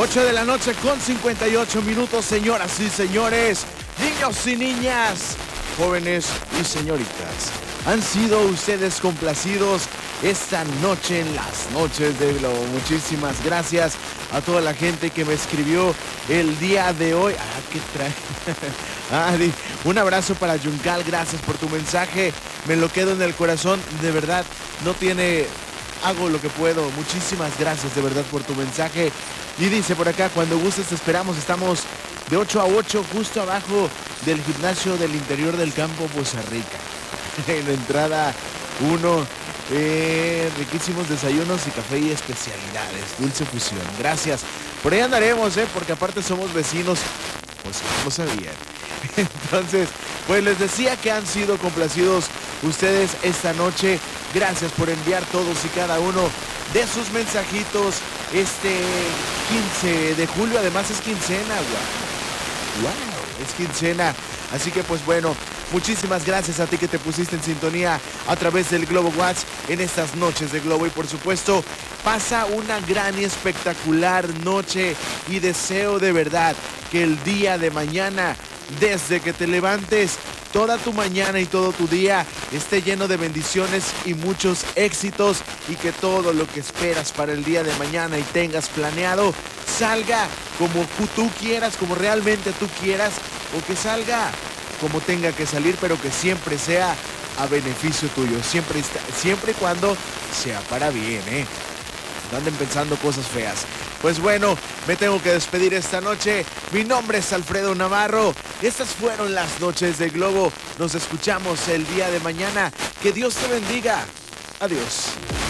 8 de la noche con 58 minutos, señoras y señores, niños y niñas, jóvenes y señoritas. Han sido ustedes complacidos esta noche en las noches de Globo. Muchísimas gracias a toda la gente que me escribió el día de hoy. ¿Qué trae? Un abrazo para Juncal, gracias por tu mensaje. Me lo quedo en el corazón, de verdad, hago lo que puedo. Muchísimas gracias de verdad por tu mensaje. Y dice por acá, cuando gustes te esperamos. Estamos de 8 a 8 justo abajo del gimnasio del interior del campo Poza Rica. En la entrada 1, riquísimos desayunos y café y especialidades. Dulce Fusión. Gracias. Por ahí andaremos, porque aparte somos vecinos. Pues no sabían. Entonces, pues les decía que han sido complacidos ustedes esta noche. Gracias por enviar todos y cada uno de sus mensajitos este 15 de julio. Además es quincena, wow, es quincena. Así que pues bueno, muchísimas gracias a ti que te pusiste en sintonía a través del Globo Watch en estas noches de Globo. Y por supuesto, pasa una gran y espectacular noche y deseo de verdad que el día de mañana, desde que te levantes, toda tu mañana y todo tu día esté lleno de bendiciones y muchos éxitos, y que todo lo que esperas para el día de mañana y tengas planeado salga como tú quieras, como realmente tú quieras, o que salga como tenga que salir, pero que siempre sea a beneficio tuyo, siempre y cuando sea para bien, No anden pensando cosas feas. Pues bueno, me tengo que despedir esta noche. Mi nombre es Alfredo Navarro. Estas fueron las noches de Globo. Nos escuchamos el día de mañana. Que Dios te bendiga. Adiós.